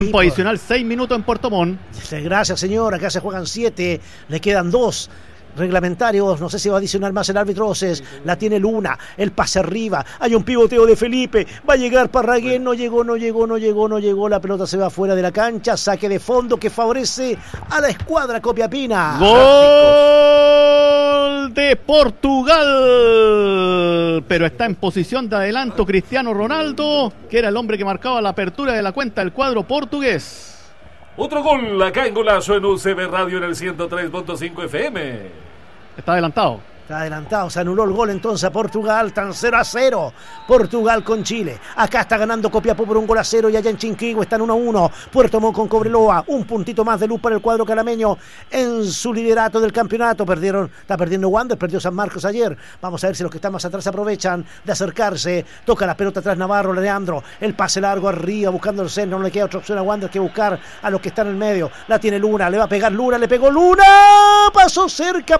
Tiempo adicional, 6 minutos en Puerto Montt. Gracias, señor. Acá se juegan 7, le quedan 2 reglamentarios, no sé si va a adicionar más el árbitro Oces, la tiene Luna, el pase arriba, hay un pivoteo de Felipe, va a llegar Parraguén, no llegó, la pelota se va fuera de la cancha, saque de fondo que favorece a la escuadra copiapina. Gol de Portugal, pero está en posición de adelanto Cristiano Ronaldo, que era el hombre que marcaba la apertura de la cuenta del cuadro portugués. Otro gol acá en Golazo en UCB Radio en el 103.5 FM. Está adelantado. Está adelantado, se anuló el gol entonces a Portugal, están 0-0. Portugal con Chile. Acá está ganando Copiapó por 1-0 y allá en Chinquihue están 1-1. Puerto Montt con Cobreloa, un puntito más de luz para el cuadro calameño en su liderato del campeonato. Está perdiendo Wander, perdió San Marcos ayer. Vamos a ver si los que están más atrás aprovechan de acercarse. Toca la pelota atrás Navarro, Leandro. El pase largo arriba buscando el centro. No le queda otra opción a Wander que buscar a los que están en el medio. La tiene Luna, le va a pegar Luna, le pegó Luna. Pasó cerca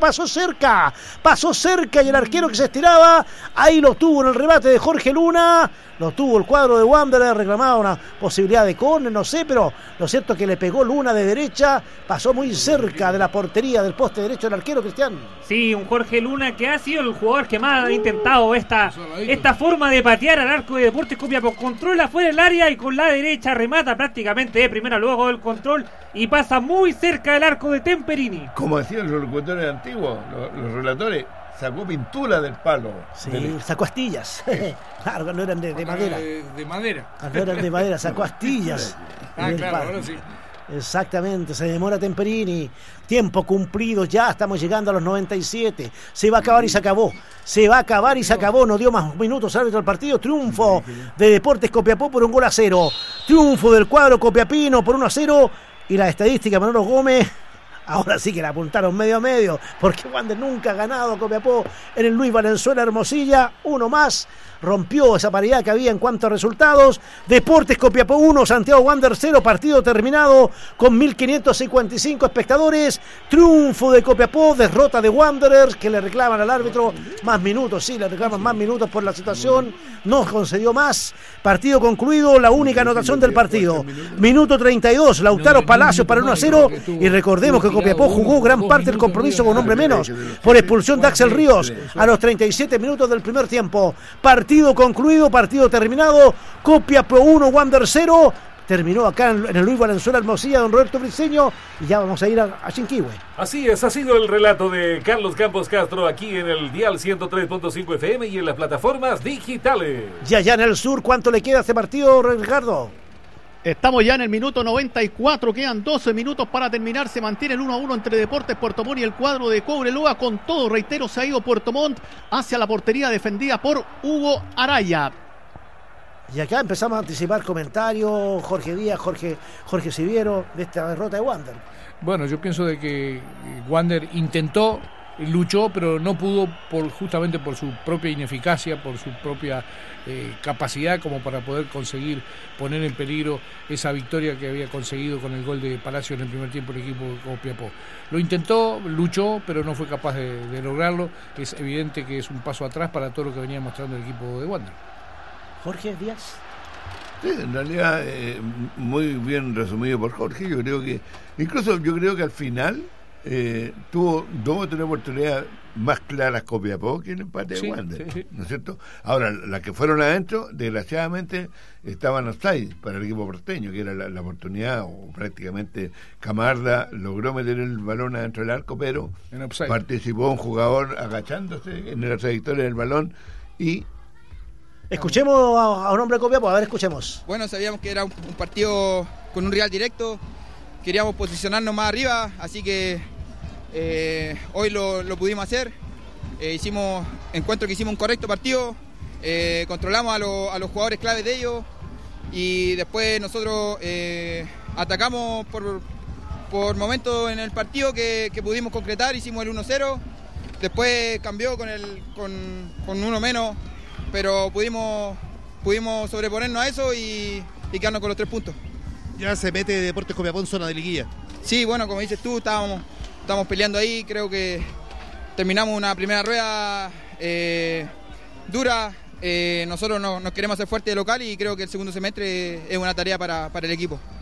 y el arquero que se estiraba, ahí lo tuvo en el remate de Jorge Luna, lo tuvo el cuadro de Wanderers, reclamaba una posibilidad de córner, no sé, pero lo cierto es que le pegó Luna de derecha, pasó muy cerca de la portería del poste derecho del arquero Cristian. Sí, un Jorge Luna que ha sido el jugador que más ha intentado esta forma de patear al arco de Deportes Copiapó, controla fuera del área y con la derecha remata prácticamente de primera luego del control y pasa muy cerca del arco de Temperini. Como decían los locutores antiguos, los relatores, sacó pintura del palo. Sí, sacó astillas. Claro, no eran de madera. De madera. No eran de madera, sacó astillas. Claro, ahora sí. Exactamente, se demora Temperini. Tiempo cumplido, ya estamos llegando a los 97. Se va a acabar y se acabó. No dio más minutos árbitro del partido. Triunfo de Deportes Copiapó por 1-0. Triunfo del cuadro copiapino por 1-0. Y la estadística, Manolo Gómez, ahora sí que la apuntaron medio a medio, porque Wander nunca ha ganado a Copiapó en el Luis Valenzuela Hermosilla. Uno más, rompió esa paridad que había en cuanto a resultados. Deportes Copiapó 1, Santiago Wander 0, partido terminado con 1.555 espectadores. Triunfo de Copiapó, derrota de Wanderers, que le reclaman al árbitro más minutos, sí, le reclaman más minutos por la situación, no concedió más. Partido concluido, la única anotación del partido. Minuto 32, Lautaro Palacios para 1-0, y recordemos que Copiapó jugó gran parte del compromiso con un hombre menos, por expulsión de Axel Ríos a los 37 minutos del primer tiempo. Partido concluido, partido terminado, Copiapó 1, Wander 0. Terminó acá en el Luis Valenzuela Hermosilla, don Roberto Briceño, y ya vamos a ir a Chinquihue. Así es, ha sido el relato de Carlos Campos Castro aquí en el dial 103.5 FM y en las plataformas digitales. Y allá en el sur, ¿cuánto le queda a este partido, Ricardo? Estamos ya en el minuto 94, quedan 12 minutos para terminar, se mantiene el 1-1 entre Deportes Puerto Montt y el cuadro de Cobreloa. Con todo, reitero, se ha ido Puerto Montt hacia la portería defendida por Hugo Araya. Y acá empezamos a anticipar comentarios, Jorge Díaz, Jorge Siviero, de esta derrota de Wander. Bueno, yo pienso de que Wander intentó, luchó, pero no pudo justamente por su propia ineficacia, por su propia capacidad como para poder conseguir poner en peligro esa victoria que había conseguido con el gol de Palacio en el primer tiempo el equipo de Copiapó. Lo intentó, luchó, pero no fue capaz de lograrlo. Es evidente que es un paso atrás para todo lo que venía mostrando el equipo de Wander. Jorge Díaz. Sí, en realidad muy bien resumido por Jorge. Yo creo que al final tuvo 2 o 3 oportunidades más claras Copiapó que el empate de Wander, sí. ¿No es cierto? Ahora, las que fueron adentro, desgraciadamente estaban offside para el equipo porteño, que era la oportunidad, o prácticamente Camarda logró meter el balón adentro del arco, pero participó un jugador agachándose en la trayectoria del balón y... Escuchemos a un hombre de Copiapó, a ver, escuchemos. Bueno, sabíamos que era un partido con un rival directo, queríamos posicionarnos más arriba, así que hoy lo pudimos hacer. Encuentro que hicimos un correcto partido, controlamos a los jugadores claves de ellos y después nosotros atacamos por momentos en el partido que pudimos concretar, hicimos el 1-0, después cambió con uno menos, pero pudimos sobreponernos a eso y quedarnos con los 3 puntos. Ya se mete Deportes Copiapó en zona de liguilla. Sí, bueno, como dices tú, estábamos peleando ahí, creo que terminamos una primera rueda dura, nosotros nos queremos hacer fuerte de local y creo que el segundo semestre es una tarea para el equipo.